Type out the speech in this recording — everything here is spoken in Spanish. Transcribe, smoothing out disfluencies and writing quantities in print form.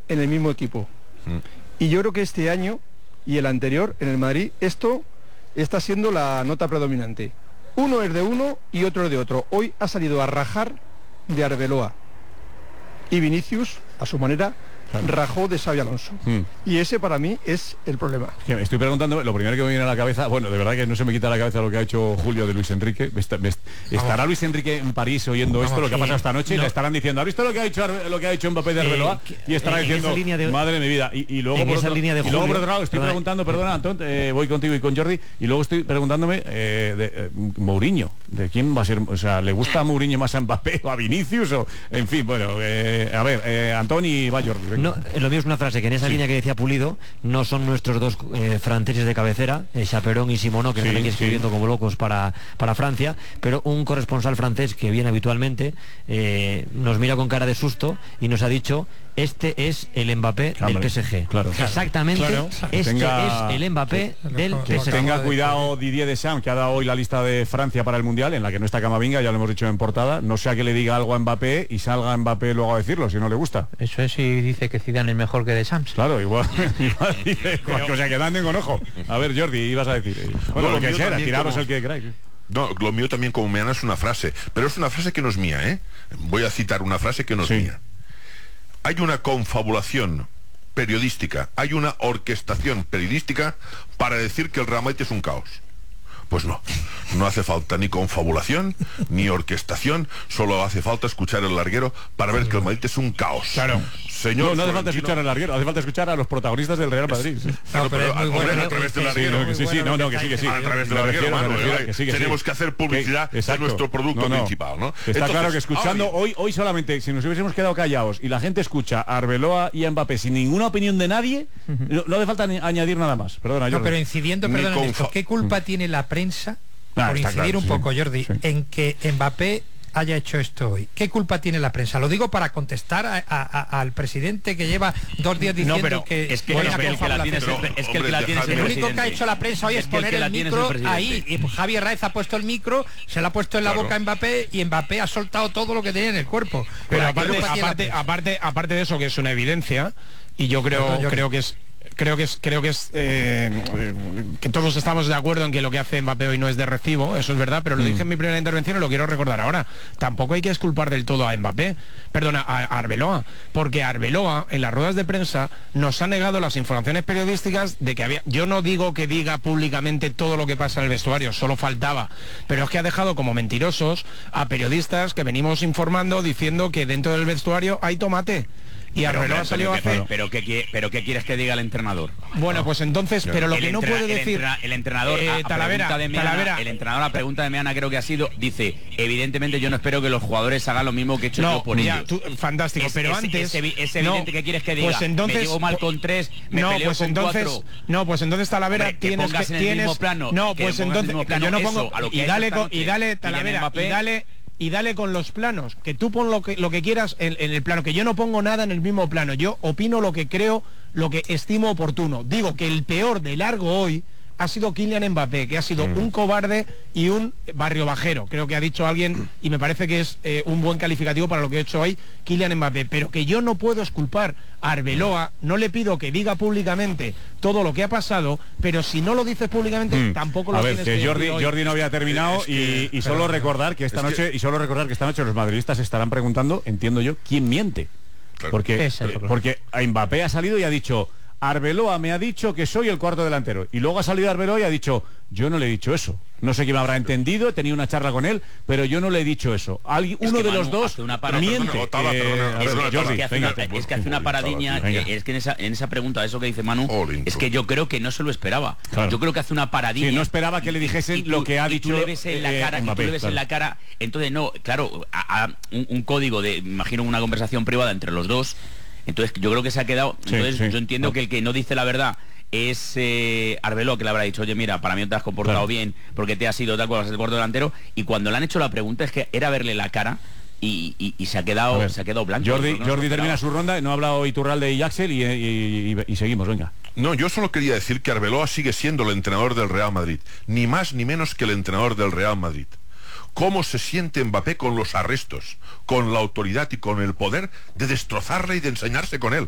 en el mismo equipo. Y yo creo que este año y el anterior, en el Madrid, esto está siendo la nota predominante. Uno es de uno y otro es de otro. Hoy ha salido a rajar de Arbeloa. Y Vinicius, a su manera, rajó de Xabi Alonso. Y ese para mí es el problema. Me estoy preguntando, lo primero que me viene a la cabeza, bueno, de verdad que no se me quita la cabeza lo que ha hecho Julio de Luis Enrique. ¿Estará Luis Enrique en París oyendo esto, lo que ha pasado esta noche? No. Y le estarán diciendo, ¿has visto lo que ha hecho Mbappé de Arbeloa? Y estará diciendo, madre de mi vida. Y luego por otro lado estoy preguntando, perdona Antón, voy contigo y con Jordi, y luego estoy preguntándome de Mourinho, de quién va a ser, o sea, ¿le gusta a Mourinho más a Mbappé o a Vinicius? O, en fin, bueno, a ver, Antón y va Jordi. No, lo mío es una frase que en esa línea que decía Pulido, no son nuestros dos franceses de cabecera, Chaperón y Simonó, que están aquí escribiendo como locos para Francia, pero un corresponsal francés que viene habitualmente nos mira con cara de susto y nos ha dicho: este es el Mbappé del PSG. Claro. Exactamente, este es el Mbappé del PSG. Tenga cuidado Didier Deschamps, que ha dado hoy la lista de Francia para el Mundial, en la que no está Camavinga, ya lo hemos dicho en portada. No sea que le diga algo a Mbappé y salga Mbappé luego a decirlo, si no le gusta. Eso es, si dice que Zidane es mejor que Deschamps. Claro, igual dice, o sea, que anden con ojo. A ver, Jordi, ibas a decir. Bueno, lo que sea, tiraros el que queráis. No, lo mío también como meana es una frase, pero es una frase que no es mía, ¿eh? Voy a citar una frase que no es mía. Hay una confabulación periodística, hay una orquestación periodística para decir que el Real Madrid es un caos. Pues no hace falta ni confabulación ni orquestación, solo hace falta escuchar el larguero para ver que el Madrid es un caos. Claro. Señor, no hace falta escuchar al larguero, hace falta escuchar a los protagonistas del Real Madrid. Claro, pero a través del larguero. Que sí. A través del larguero, tenemos que hacer publicidad de nuestro producto principal, ¿no? Está entonces, claro que escuchando hoy solamente, si nos hubiésemos quedado callados y la gente escucha a Arbeloa y a Mbappé sin ninguna opinión de nadie, no hace falta añadir nada más. Perdona, Jordi. No, pero incidiendo, perdona, en esto, ¿qué culpa tiene la prensa, por incidir un poco, Jordi, en que Mbappé haya hecho esto hoy? ¿Qué culpa tiene la prensa? Lo digo para contestar al presidente que lleva 2 días diciendo que es que el que la tiene es el lo único que ha hecho la prensa hoy es poner el micro ahí, y Javier Raez ha puesto el micro, se lo ha puesto en la boca a Mbappé, y Mbappé ha soltado todo lo que tenía en el cuerpo. Pero aparte de eso, que es una evidencia, y yo creo que es que todos estamos de acuerdo en que lo que hace Mbappé hoy no es de recibo, eso es verdad, pero lo dije en mi primera intervención y lo quiero recordar ahora. Tampoco hay que exculpar del todo a Mbappé, perdona, a Arbeloa, porque Arbeloa en las ruedas de prensa nos ha negado las informaciones periodísticas de que había... Yo no digo que diga públicamente todo lo que pasa en el vestuario, solo faltaba, pero es que ha dejado como mentirosos a periodistas que venimos informando diciendo que dentro del vestuario hay tomate. Y Arbeloa salió a hacer... ¿Pero qué quieres que diga el entrenador? Bueno, pues entonces, pero lo que no puede decir... El entrenador, el entrenador a pregunta de Meana creo que ha sido, dice, evidentemente yo no espero que los jugadores hagan lo mismo que he hecho yo por ellos. Fantástico, pero antes... Es evidente que quieres que diga, pues entonces, me llevo mal con 3, me peleo con 4... No, pues entonces Talavera tienes que... en el mismo plano, no, pues entonces, yo no pongo... Y dale, Talavera, y dale con los planos, que tú pon lo que quieras en el plano, que yo no pongo nada en el mismo plano, yo opino lo que creo, lo que estimo oportuno. Digo que el peor de largo hoy ha sido Kylian Mbappé, que ha sido un cobarde y un barrio bajero, creo que ha dicho alguien, y me parece que es un buen calificativo para lo que he hecho hoy, Kylian Mbappé, pero que yo no puedo exculpar a Arbeloa, no le pido que diga públicamente todo lo que ha pasado, pero si no lo dices públicamente, tampoco lo tienes que decir. Jordi no había terminado, y solo recordar que esta noche los madridistas estarán preguntando, entiendo yo, quién miente. Porque a Mbappé ha salido y ha dicho: Arbeloa me ha dicho que soy el cuarto delantero. Y luego ha salido Arbeloa y ha dicho: yo no le he dicho eso. No sé quién me habrá entendido, he tenido una charla con él, pero yo no le he dicho eso. Uno de los dos miente. Es que hace una paradiña, es que en esa pregunta, eso que dice Manu, es que yo creo que no se lo esperaba. Claro. Yo creo que hace una paradiña. Sí, no esperaba que le dijesen lo que ha dicho. Tú le ves en la cara, Mbappé, tú le ves en la cara. Entonces, no, claro, un código de, imagino, una conversación privada entre los dos. Entonces yo creo que se ha quedado. Entonces yo entiendo que el que no dice la verdad es Arbeloa, que le habrá dicho: oye, mira, para mí no te has comportado bien porque te has ido tal cual, el cuarto delantero. Y cuando le han hecho la pregunta es que era verle la cara y se ha quedado blanco. Jordi termina su ronda, no ha hablado Iturralde y Axel y seguimos, venga. No, yo solo quería decir que Arbeloa sigue siendo el entrenador del Real Madrid, ni más ni menos que el entrenador del Real Madrid. ¿Cómo se siente Mbappé con los arrestos, con la autoridad y con el poder de destrozarle y de ensañarse con él?